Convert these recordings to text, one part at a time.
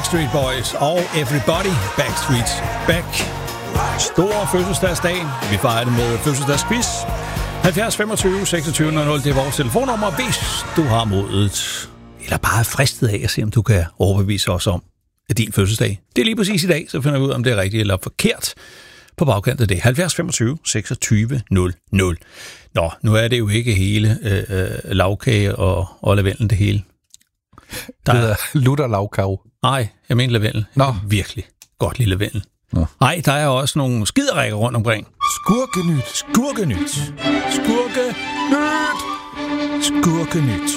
Backstreet Boys og Everybody Backstreet's Back. Stor fødselsdagsdag. Vi fejrer det med fødselsdagsquiz. 70 25 26 00, det er vores telefonnummer, hvis du har modet, eller bare er fristet af at se, om du kan overbevise os om, at din fødselsdag, det er lige præcis i dag, så finder vi ud, om det er rigtigt eller forkert på bagkant af det. 70 25 26 00. Nå, nu er det jo ikke hele lavkage og lavendel det hele. Der er lutter lavkage. Nej, jeg mener lavendel. Nå. Virkelig godt lille lavendel. Nej, der er også nogle skiderækker rundt omkring. Skurkenyt. Skurkenyt. Skurkenyt. Skurkenyt.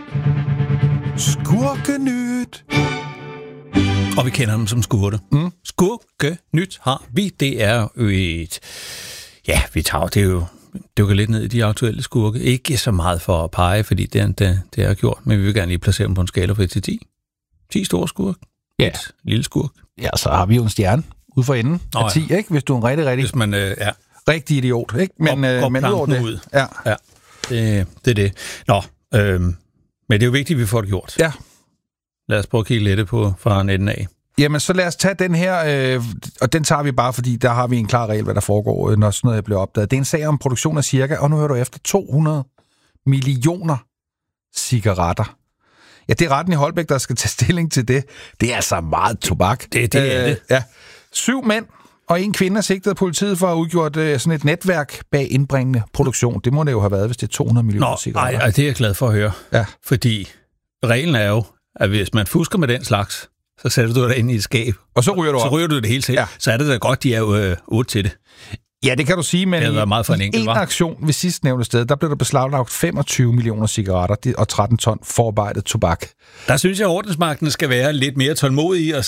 Skurkenyt. Og vi kender dem som skurke. Skurkenyt har vi. Det er jo et... Ja, vi tager det jo... dykker lidt ned i de aktuelle skurke. Ikke så meget for at pege, fordi det er gjort, men vi vil gerne lige placere dem på en skala fra 1 til 10. 10 store skurk. Ja. Et lille skurk. Ja, så har vi jo en stjerne ude for enden af 10, ikke? Hvis du er en rigtig, hvis man, rigtig idiot, ikke? Men ud over det. Ud. Ja. Det er det. Nå, men det er jo vigtigt, at vi får det gjort. Ja. Lad os prøve at kigge lidt på fra enden af. Jamen, så lad os tage den her, og den tager vi bare, fordi der har vi en klar regel, hvad der foregår, når sådan noget bliver opdaget. Det er en sag om produktion af cirka, og nu hører du efter, 200 millioner cigaretter. Ja, det er retten i Holbæk, der skal tage stilling til det. Det er altså meget tobak. Det er det. Ja. 7 mænd og 1 kvinde er sigtet af politiet for at have udgjort sådan et netværk bag indbringende produktion. Det må det jo have været, hvis det er 200 millioner cigaretter. Nej, det er jeg glad for at høre. Ja. Fordi reglen er jo, at hvis man fusker med den slags, så sætter du dig ind i et skab. Og så ryger du op. Så ryger du det hele til. Ja. Så er det da godt, de er jo 8 til det. Ja, det kan du sige, men i en aktion ved sidst nævnte sted, der blev der beslaglagt 25 millioner cigaretter og 13 ton forarbejdet tobak. Der synes jeg, at ordensmagten skal være lidt mere tålmodige og